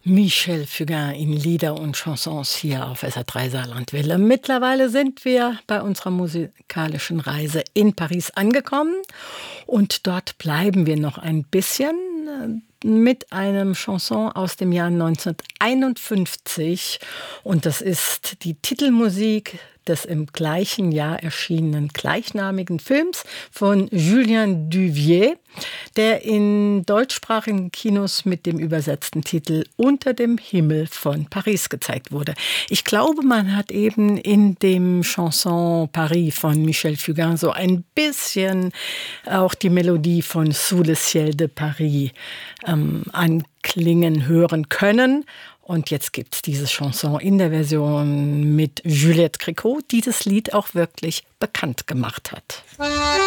Michel Fugain in Lieder und Chansons hier auf SR3 Saarlandwelle. Mittlerweile sind wir bei unserer musikalischen Reise in Paris angekommen und dort bleiben wir noch ein bisschen mit einem Chanson aus dem Jahr 1951 und das ist die Titelmusik des im gleichen Jahr erschienenen gleichnamigen Films von Julien Duvier, der in deutschsprachigen Kinos mit dem übersetzten Titel Unter dem Himmel von Paris gezeigt wurde. Ich glaube, man hat eben in dem Chanson Paris von Michel Fugain so ein bisschen auch die Melodie von Sous le ciel de Paris anklingen hören können. Und jetzt gibt es diese Chanson in der Version mit Juliette Gréco, die das Lied auch wirklich bekannt gemacht hat.